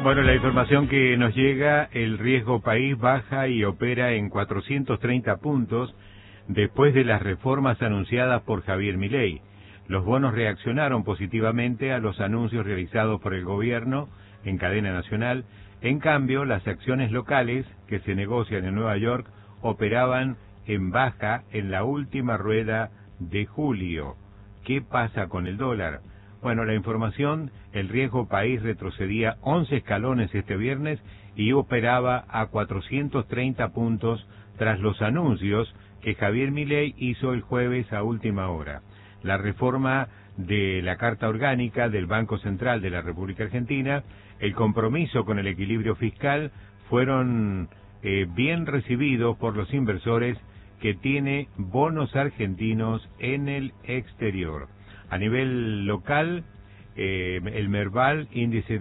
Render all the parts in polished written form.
Bueno, la información que nos llega, el riesgo país baja y opera en 430 puntos después de las reformas anunciadas por Javier Milei. Los bonos reaccionaron positivamente a los anuncios realizados por el gobierno en cadena nacional. En cambio, las acciones locales que se negocian en Nueva York operaban en baja en la última rueda de julio. ¿Qué pasa con el dólar? Bueno, la información, el riesgo país retrocedía 11 escalones este viernes y operaba a 430 puntos tras los anuncios que Javier Milei hizo el jueves a última hora. La reforma de la Carta Orgánica del Banco Central de la República Argentina, el compromiso con el equilibrio fiscal fueron bien recibidos por los inversores que tiene bonos argentinos en el exterior. A nivel local, el Merval, el índice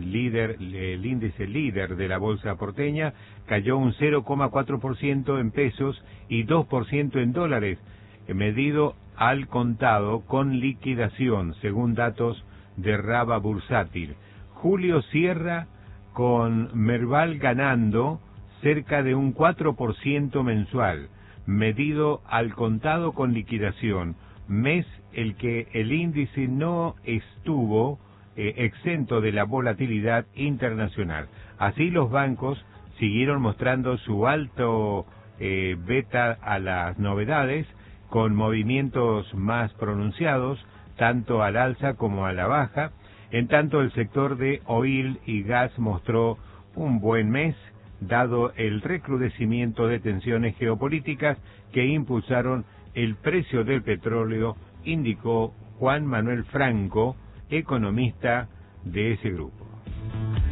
líder de la bolsa porteña, cayó un 0,4% en pesos y 2% en dólares, medido al contado con liquidación, según datos de Raba Bursátil. Julio cierra con Merval ganando cerca de un 4% mensual, medido al contado con liquidación, mes el que el índice no estuvo exento de la volatilidad internacional. Así los bancos siguieron mostrando su alto beta a las novedades, con movimientos más pronunciados, tanto al alza como a la baja. En tanto, el sector de oil y gas mostró un buen mes, dado el recrudecimiento de tensiones geopolíticas que impulsaron el precio del petróleo, indicó Juan Manuel Franco, economista de ese grupo.